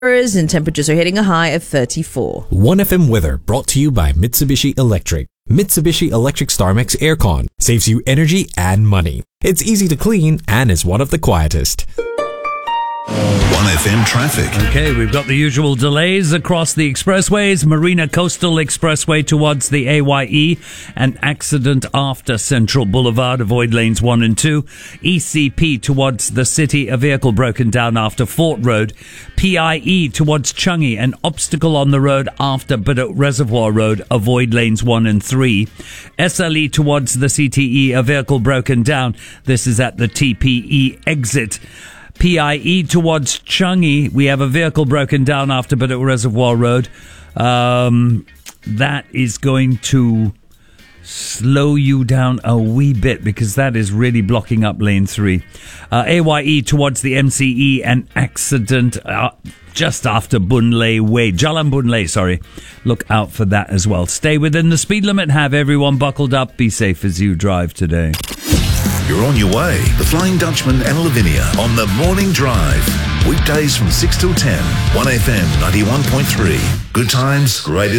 and temperatures are hitting a high of 34. 1FM weather brought to you by Mitsubishi Electric. Mitsubishi Electric StarMax Aircon saves you energy and money. It's easy to clean and is one of the quietest. 1FM traffic. Okay, we've got the usual delays across the expressways. Marina Coastal Expressway towards the AYE. An accident after Central Boulevard. Avoid lanes 1 and 2. ECP towards the city. A vehicle broken down after Fort Road. PIE towards Changi. An obstacle on the road after Bedok Reservoir Road. Avoid lanes 1 and 3. SLE towards the CTE. A vehicle broken down. This is at the TPE exit. PIE towards Changi, we have a vehicle broken down after Bedok Reservoir Road. That is going to slow you down a wee bit because that is really blocking up lane 3. AYE towards the MCE, an accident just after Boon Lay Way. Jalan Boon Lay, sorry. Look out for that as well. Stay within the speed limit. Have everyone buckled up. Be safe as you drive today. You're on your way. The Flying Dutchman and Lavinia on the Morning Drive. Weekdays from 6 till 10. 1FM 91.3. Good times, greatest